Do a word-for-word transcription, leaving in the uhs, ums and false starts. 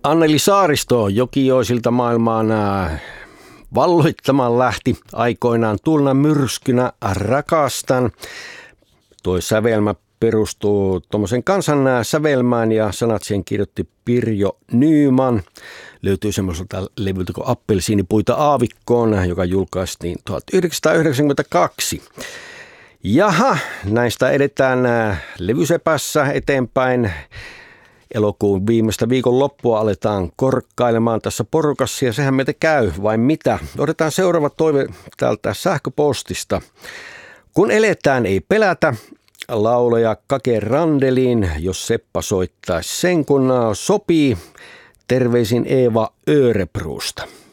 Anneli Saaristo Jokioisilta maailmaan valloittamaan lähti aikoinaan tulna myrskynä Rakastan. Tuo sävelmä perustuu tuommoisen kansan sävelmään ja sanat siihen kirjoitti Pirjo Nyman. Löytyy semmoiselta levyltä kuin Appelsiinipuita aavikkoon, joka julkaistiin tuhatyhdeksänsataayhdeksänkymmentäkaksi. Jaha, näistä edetään levysepässä eteenpäin. Elokuun viimeistä viikon loppua aletaan korkkailemaan tässä porukassa ja sehän meitä käy, vai mitä? Otetaan seuraava toive täältä sähköpostista. Kun eletään ei pelätä, laulaja Kake Randeliin, jos Seppa soittaisi sen kun sopii. Terveisin Eeva Örebrusta.